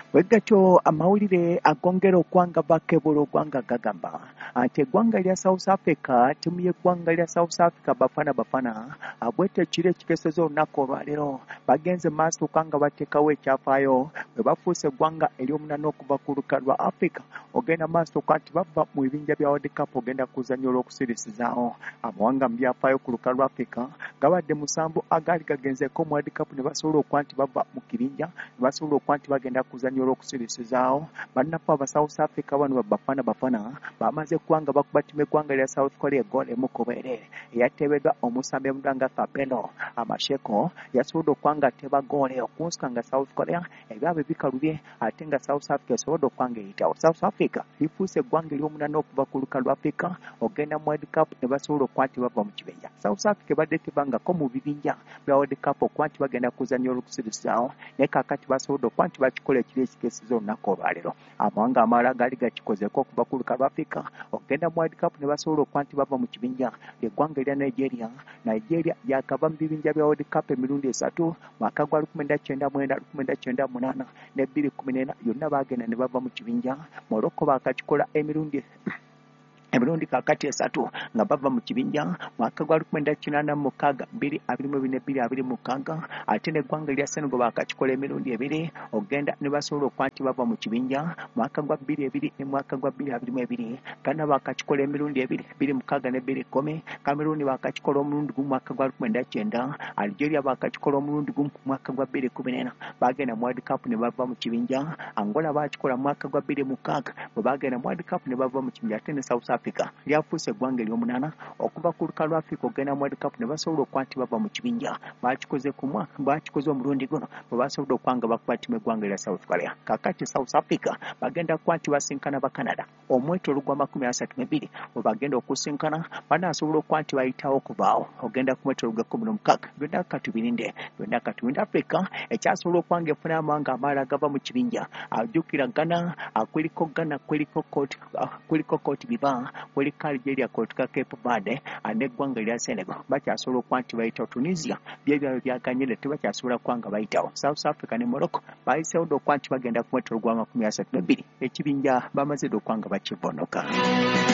Wegatyo amawulire agongera okwanga bakebula ogwanga gagamba nti eggwanga lya South Africa ttiimu y'eggwanga lya South Africa Bafana abwete ekiro ekikeseza olunaku olwaleero bagenze maaso kwanga bateekawo ekyafaayo bwe bafuuse eggwanga ery'omunana okuva ku lukalu lwa Africa ogenda maaso kwa nti bava mu bibinja bya World Cup ogenda kuzannya olw'okusirisizaawo amawanga mu byafaayo ku lukalu lwa Africa gabadde musanvu agaali gagenzeeko mu World Cup ne basobola okuba nti bava mu kibinja ne basobola okuba nti bagenda kuzannya olw'okusirisizaawo bannaffe aba South Africa bano Bafana bamaze kuwanga bakuba ttiimu eggwanga lya South Korea eggoolo emu ku bwereere eyateebeddwa omusambi Mdanga Fabelo Amasheko yasobodde okuwanga ateeba ggoolo okunsuka nga South Korea ebyabwe bikalubye ate nga South Africa esobodde okuwanga eyitawo. South Africa lifuuse eggwanga ery'omunana okuva ku lukalu lwa Africa ogenda mu World Cup ne basobola okuba nti bava mu kibinja. South Africa ebadde tebangako mu bibinja bya World Cup okuba nti bagenda kuzannya olw'okusirisizaawo naye kaakati basobodde okuba nti bakikola ekiro ekikeseza olunaku olwaleero. Amawanga amalala gaali gakikozeeko okuva ku lukalu lwa Africa ogenda mu World Cup ne basobola okuba nti bava mu kibinja ly'eggwanga erya Nigeria lyakava mu bibinja bya World Cup emirundi esatu mwaka gwa 1999, 1998 ne 2014 yonna baagenda ne bava mu kibinja. Morocco baakakikola emirundi kakati esatu nga bava mu kibinja mwaka gwa 1986, 2024, ate n'eggwanga lya Senegal baakakikola emirundi ebiri ogenda ne basobola okuba nti bava mu kibinja mwaka gwa 2002 ne mwaka gwa 2022. Ghana baakakikola emirundi ebiri, 2006 ne 2010. Cameroon baakakikola omulundi gumu mwaka gwa 2009. Algeria baakakikola omulundi gumu mwaka gwa 2014 baagenda mu World Cup ne bava mu kibinja. Angola baakikola mwaka gwa 2006 bwe baagenda mu World Cup ne bava mu kibinja. Ate ne South Africa lyafuuse eggwanga ery'omunana okuva ku lukalu lwa Africa ogenda mu World Cup ne basobola okuba nti bava mu kibinja. Bakikoze omulundi guno bwe basobodde okuba nga bakuba ttiimu eggwanga lya South Korea. Kaakati South Africa bagenda kuba nti basinkana ba Canada omwetoolo gwa 32 bwe bagenda okusinkana banaasobola okuba nti bayitawo okuvaawo ogenda ku mwetoolo gwa 16. Byonna katubirinde Africa ekyasobola okuba nga efuna amawanga amalala agava mu kibinja ajjukira Ghana kuliko Cote d'Ivoire kuliko Algeria kuliko Cape Verde n'eggwanga lya Senegal bakyasobola okuba nti bayitawo. Tunisia by'ebyalo byaganyire tebakyasobola kuba nga bayitawo. South Africa ne Morocco bayiseewo okuba nti bagenda ku mwetoolo gwa 32 ekibinja bamaze okuba nga bakivonoka.